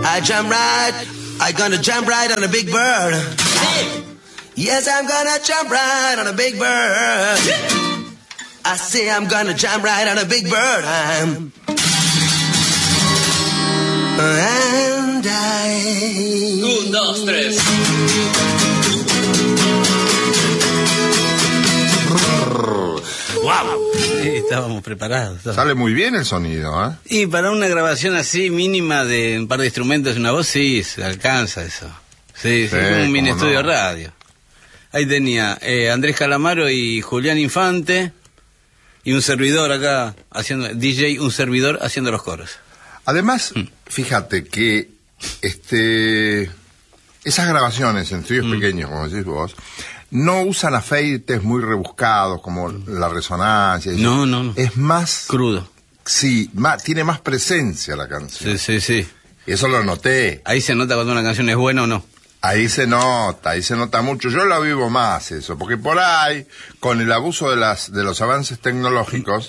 I jump right, I gonna jump right on a big bird. Yes, I'm gonna jump right on a big bird. I say I'm gonna jump right on a big bird. And I... 1, 2, 3. ¡Wow! Sí, estábamos preparados. Sale muy bien el sonido, ¿eh? Y para una grabación así mínima de un par de instrumentos y una voz, sí, se alcanza eso. Sí, como un mini estudio radio. Ahí tenía Andrés Calamaro y Julián Infante, y un servidor acá, haciendo DJ, un servidor haciendo los coros. Además, fíjate que esas grabaciones en estudios pequeños, como decís vos, no usan afeites muy rebuscados como la resonancia. No. Es más... Crudo. Sí, tiene más presencia la canción. Sí. Eso lo noté. Ahí se nota cuando una canción es buena o no. Ahí se nota mucho. Yo lo vivo más eso, porque por ahí, con el abuso de los avances tecnológicos,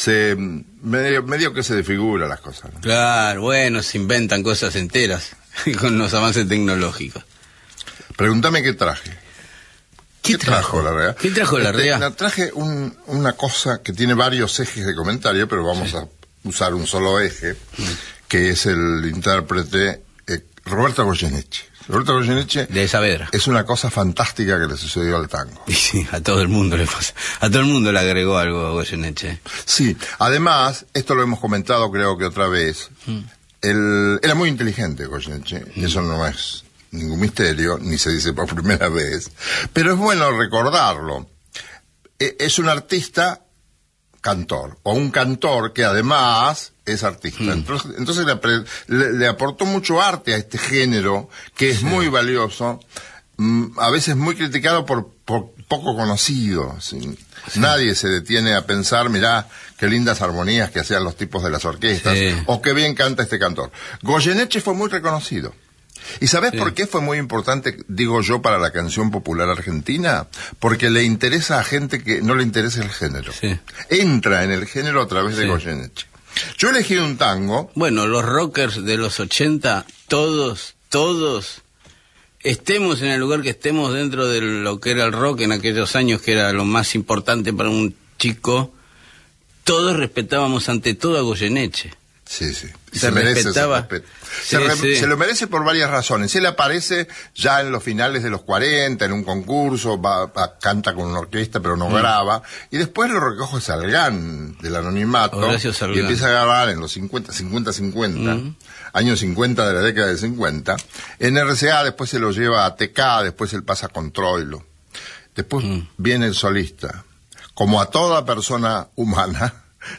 medio que se desfigura las cosas, ¿no? Claro, bueno, se inventan cosas enteras con los avances tecnológicos. Pregúntame qué traje. ¿Qué trajo Larrea? ¿Qué trajo Larrea? Traje una cosa que tiene varios ejes de comentario, pero vamos a usar un solo eje, que es el intérprete Roberto Goyeneche. Roberto Goyeneche de Saavedra. Es una cosa fantástica que le sucedió al tango. Y sí, a todo el mundo le pasa. A todo el mundo le agregó algo a Goyeneche. Sí, además, esto lo hemos comentado creo que otra vez, era muy inteligente Goyeneche, eso no es ningún misterio, ni se dice por primera vez, pero es bueno recordarlo. Es un artista cantor, o un cantor que además es artista. Entonces le aportó mucho arte a este género, que es muy valioso, a veces muy criticado por poco conocido. ¿Sí? Nadie se detiene a pensar, mirá, qué lindas armonías que hacían los tipos de las orquestas, o qué bien canta este cantor. Goyeneche fue muy reconocido. ¿Y sabés por qué fue muy importante, digo yo, para la canción popular argentina? Porque le interesa a gente que no le interesa el género. Entra en el género a través de Goyeneche. Yo elegí un tango. Bueno, los rockers de los 80, todos, estemos en el lugar que estemos dentro de lo que era el rock en aquellos años, que era lo más importante para un chico, todos respetábamos ante todo a Goyeneche. Sí. Se merece ese respeto. Se lo merece por varias razones. Él aparece ya en los finales de los 40, en un concurso, canta con una orquesta, pero no graba, y después lo recoge Salgán del anonimato, y empieza a grabar en los 50, años 50 de la década del 50. En RCA después se lo lleva a TK, después él pasa con Troilo. Después viene el solista. Como a toda persona humana,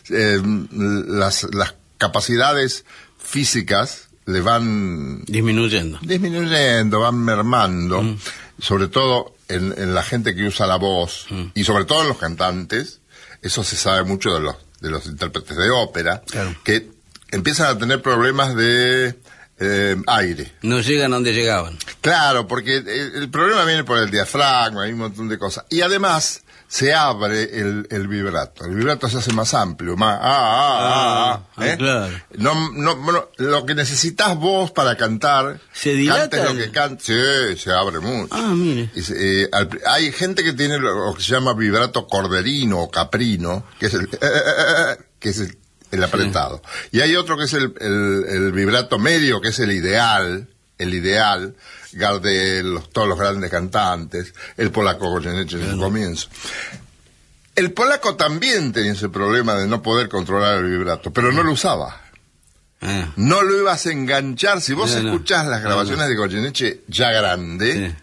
las capacidades físicas le van disminuyendo, van mermando, sobre todo en la gente que usa la voz, y sobre todo en los cantantes. Eso se sabe mucho de los intérpretes de ópera, que empiezan a tener problemas de aire. No llegan a donde llegaban. Claro, porque el problema viene por el diafragma, hay un montón de cosas. Y además se abre el vibrato. El vibrato se hace más amplio, más claro. Bueno, lo que necesitas vos para cantar, ¿se dilata? Cantes lo que cantes, sí, se abre mucho. Mire. Hay gente que tiene lo que se llama vibrato corderino o caprino, que es el apretado. Y hay otro que es el vibrato medio, que es el ideal, Gardel, todos los grandes cantantes, el polaco Goyeneche en su comienzo. El polaco también tenía ese problema de no poder controlar el vibrato, pero no lo usaba. No lo ibas a enganchar. Si vos escuchás las grabaciones de Goyeneche ya grande,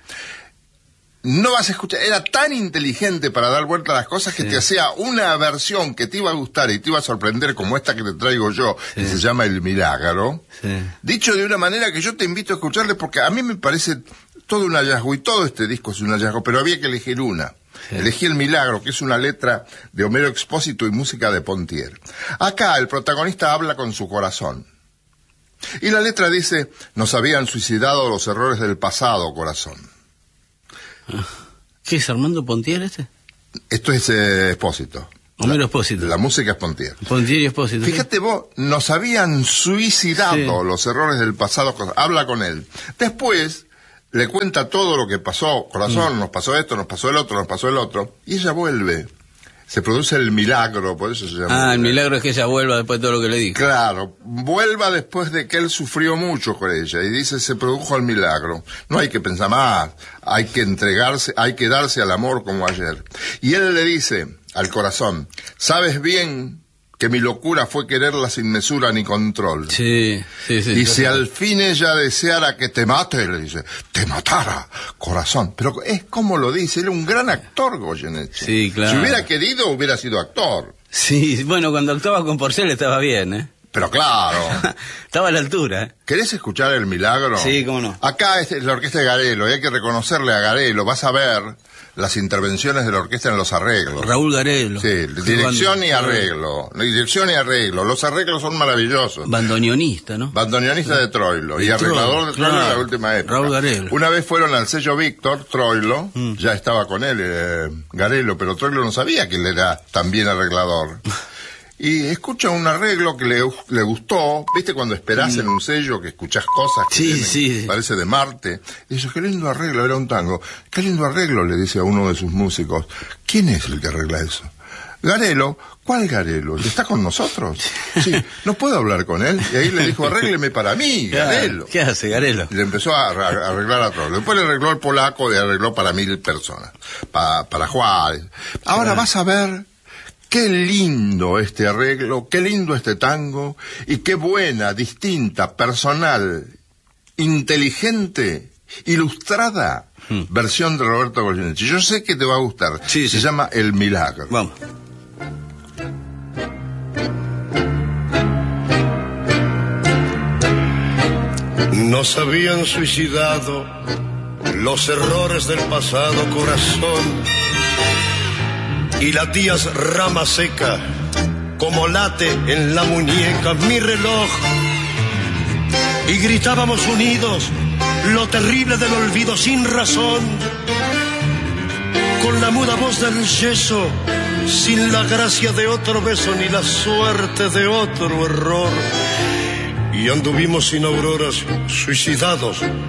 no vas a escuchar. Era tan inteligente para dar vuelta a las cosas que te hacía una versión que te iba a gustar y te iba a sorprender, como esta que te traigo yo, que se llama El Milagro, dicho de una manera que yo te invito a escucharle, porque a mí me parece todo un hallazgo, y todo este disco es un hallazgo, pero había que elegir una. Elegí El Milagro, que es una letra de Homero Expósito y música de Pontier. Acá el protagonista habla con su corazón. Y la letra dice: nos habían suicidado los errores del pasado, corazón. ¿Qué es Armando Pontier este? Esto es Expósito. Homero Espósito. La música es Pontier. Pontier y Espósito. Fíjate vos, nos habían suicidado los errores del pasado. Habla con él. Después le cuenta todo lo que pasó. Corazón, nos pasó esto, nos pasó el otro, nos pasó el otro. Y ella vuelve. Se produce el milagro, por eso se llama. El milagro es que ella vuelva después de todo lo que le dijo. Claro, vuelva después de que él sufrió mucho con ella. Y dice, se produjo el milagro. No hay que pensar más, hay que entregarse, hay que darse al amor como ayer. Y él le dice al corazón, sabes bien que mi locura fue quererla sin mesura ni control. Sí. Y si al fin ella deseara que te mate, le dice, te matara, corazón. Pero es como lo dice, él es un gran actor, Goyeneche. Sí, claro. Si hubiera querido, hubiera sido actor. Sí, bueno, cuando actuaba con Porcel estaba bien, ¿eh? Pero claro. Estaba a la altura, ¿eh? ¿Querés escuchar el milagro? Sí, cómo no. Acá es la orquesta de Garelo, y hay que reconocerle a Garelo, vas a ver las intervenciones de la orquesta en los arreglos. Raúl Garelo. Sí, dirección y arreglo. Dirección y arreglo. Los arreglos son maravillosos. Bandoneonista, ¿no? Bandoneonista de Troilo. Y arreglador de Troilo en la última época. Raúl Garelo. Una vez fueron al sello Víctor, Troilo, ya estaba con él, Garelo, pero Troilo no sabía que él era también arreglador. Y escucha un arreglo que le gustó, ¿viste cuando esperás en un sello que escuchás cosas que parece de Marte? Y dice, qué lindo arreglo, era un tango. Qué lindo arreglo, le dice a uno de sus músicos. ¿Quién es el que arregla eso? Garelo. ¿Cuál Garelo? ¿Está con nosotros? Sí, no puedo hablar con él. Y ahí le dijo, arrégleme para mí, Garelo. ¿Qué hace Garelo? Y le empezó a arreglar a todos. Después le arregló el polaco y arregló para 1000 personas. Para Juárez. Ahora vas a ver qué lindo este arreglo, qué lindo este tango, y qué buena, distinta, personal, inteligente, ilustrada versión de Roberto Goyeneche. Yo sé que te va a gustar. Se llama El Milagro. Vamos. Nos habían suicidado los errores del pasado, corazón, y latías rama seca, como late en la muñeca mi reloj. Y gritábamos unidos lo terrible del olvido sin razón, con la muda voz del yeso, sin la gracia de otro beso ni la suerte de otro error. Y anduvimos sin auroras, suicidados